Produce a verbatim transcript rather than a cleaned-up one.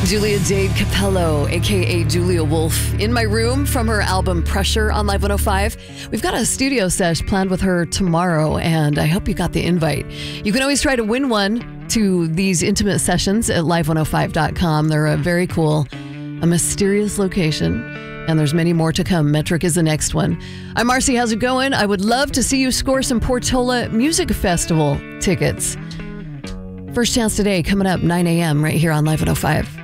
Julia Jade Capello, a k a. Julia Wolf, in my room from her album Pressure on Live one oh five. We've got a studio sesh planned with her tomorrow, and I hope you got the invite. You can always try to win one to these intimate sessions at live one oh five dot com. They're a very cool, a mysterious location, and there's many more to come. Metric is the next one. I'm Marcy. How's it going? I would love to see you score some Portola Music Festival tickets. First chance today, coming up nine a.m. right here on Live one oh five.